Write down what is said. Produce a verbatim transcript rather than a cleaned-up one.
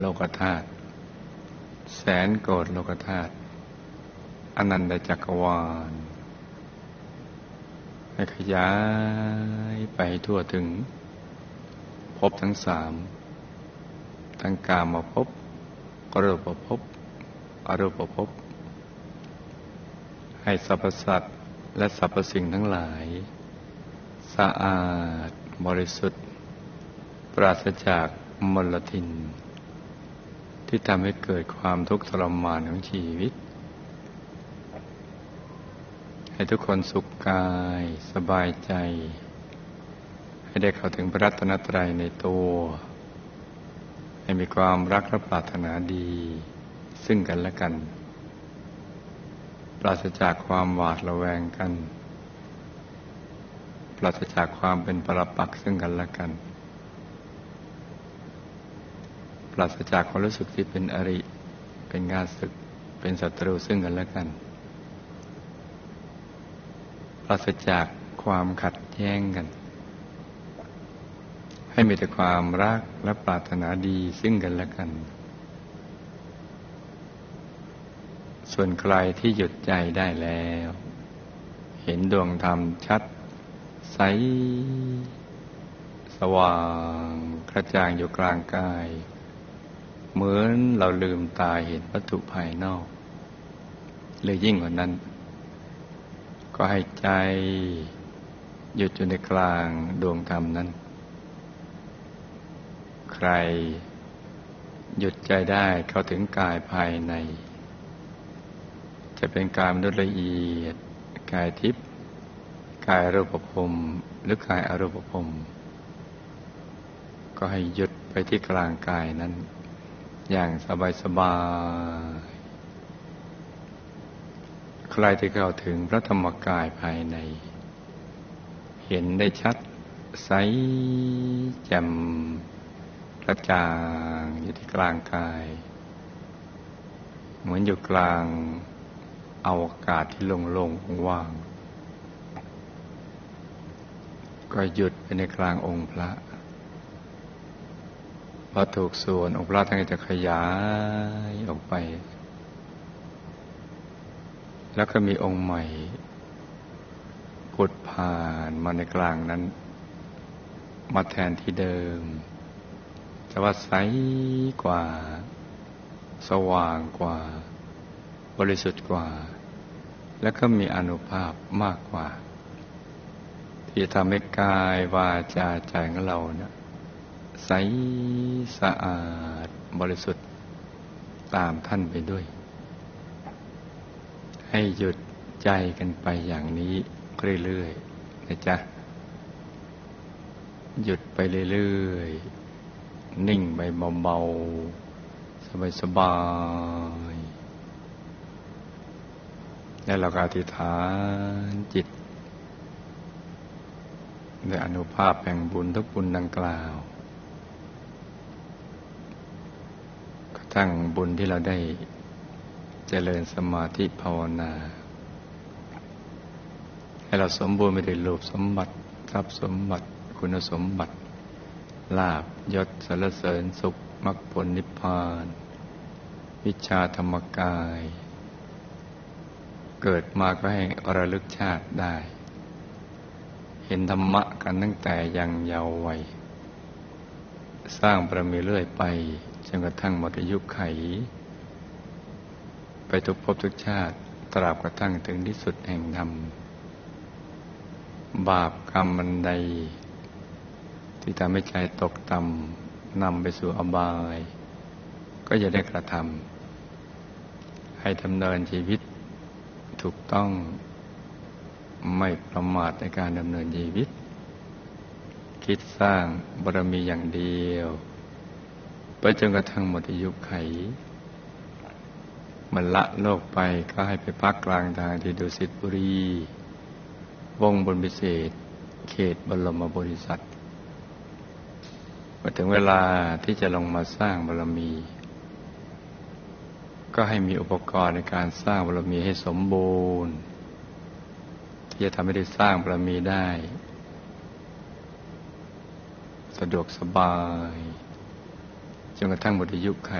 โลกธาตุแสนโกฏโลกธาตุอนันตจักรวาลให้ขยายไปทั่วถึงภพทั้งสามทั้งกามภพรูปภพอรูปภพให้สรรพสัตว์และสรรพสิ่งทั้งหลายสะอาดบริสุทธิ์ปราศจากมลทินที่ทำให้เกิดความทุกข์ทรมานของชีวิตให้ทุกคนสุขกายสบายใจให้ได้เข้าถึงพระรัตนตรัยในตัวให้มีความรักและปรารถนาดีซึ่งกันและกันปราศจากความหวาดระแวงกันปราศจากความเป็นปรปักษ์ซึ่งกันและกันปราศจากความรู้สึกที่เป็นอริเป็นข้าศึกเป็นศัตรูซึ่งกันและกันปราศจากความขัดแย้งกันให้มีแต่ความรักและปรารถนาดีซึ่งกันและกันส่วนใครที่หยุดใจได้แล้วเห็นดวงธรรมชัดใสสว่างกระจ่างอยู่กลางกายเหมือนเราลืมตาเห็นวัตถุภายนอกหรือยิ่งกว่านั้นก็ให้ใจหยุดอยู่ในกลางดวงธรรมนั้นใครหยุดใจได้เข้าถึงกายภายในจะเป็นกายมนุษย์ละเอียดกายทิพย์กายรูปภพหรือกายอรูปภพก็ให้หยุดไปที่กลางกายนั้นอย่างสบายๆใครที่เข้าถึงพระธรรมกายภายในเห็นได้ชัดใสแจ่มกระจ่างอยู่ที่กลางกายเหมือนอยู่กลางอวกาศที่โล่งๆว่างๆก็หยุดไปในกลางองค์พระพอถูกส่วนองค์พระท่านก็จะขยายออกไปแล้วก็มีองค์ใหม่ผุดผ่านมาในกลางนั้นมาแทนที่เดิมแต่ว่าใสกว่าสว่างกว่าบริสุทธิ์กว่าและก็มีอานุภาพมากกว่าที่จะทำให้กายวาจาใจของเราเนี่ยใสสะอาดบริสุทธิ์ตามท่านไปด้วยให้หยุดใจกันไปอย่างนี้เรื่อยๆนะจ๊ะหยุดไปเรื่อยๆนิ่งไปเบาๆสบายๆแล้วเราก็อธิษฐานจิตด้วยอานุภาพแห่งบุญทุกบุญดังกล่าวทั้งบุญที่เราได้เจริญสมาธิภาวนาให้เราสมบูรณ์ไปด้วยรูปสมบัติทรัพย์สมบัติคุณสมบัติลาภยศสรรเสริญสุขมรรคผลนิพพานวิชาธรรมกายเกิดมาก็ให้ระลึกชาติได้เห็นธรรมะกันตั้งแต่ยังเยาว์วัยสร้างบารมีเรื่อยไปจนกระทั่งหมดอายุไขไปทุกภพทุกชาติตราบกระทั่งถึงที่สุดแห่งธรรมบาปกรรมอันใดที่ทำให้ใจตกต่ำนำไปสู่อบายก็จะได้กระทำให้ดำเนินชีวิตถูกต้องไม่ประมาทในการดำเนินชีวิตคิดสร้างบารมีอย่างเดียวไปจนกระทั่งหมดอายุไขมันละโลกไปก็ให้ไปพักกลางทางที่ดุสิตบุรีวงบนพิเศษเขตบรมโพธิสัตว์มาถึงเวลาที่จะลงมาสร้างบารมีก็ให้มีอุปกรณ์ในการสร้างบารมีให้สมบูรณ์ที่จะทำให้ได้สร้างบารมีได้สะดวกสบายจนกระทั่งหมดอายุไข